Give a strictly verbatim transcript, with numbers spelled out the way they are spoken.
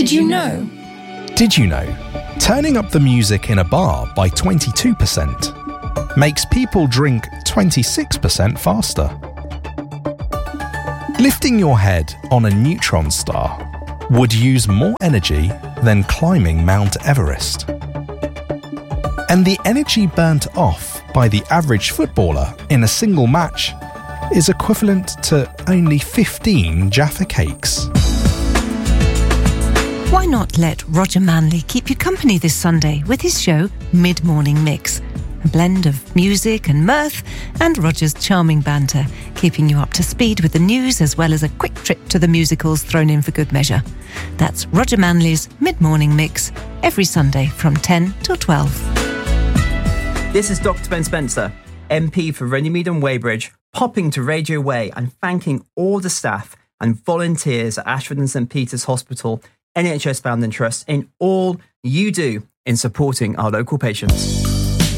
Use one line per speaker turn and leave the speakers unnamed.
Did you know?
Did you know? Turning up the music in a bar by twenty-two percent makes people drink twenty-six percent faster. Lifting your head on a neutron star would use more energy than climbing Mount Everest. And the energy burnt off by the average footballer in a single match is equivalent to only fifteen Jaffa cakes.
Why not let Roger Manley keep you company this Sunday with his show Mid-Morning Mix? A blend of music and mirth and Roger's charming banter, keeping you up to speed with the news as well as a quick trip to the musicals thrown in for good measure. That's Roger Manley's Mid-Morning Mix, every Sunday from ten till twelve.
This is Doctor Ben Spencer, M P for Runnymede and Weybridge, popping to Radio Way and thanking all the staff and volunteers at Ashford and St Peter's Hospital, N H S Founding Trust, in all you do in supporting our local patients.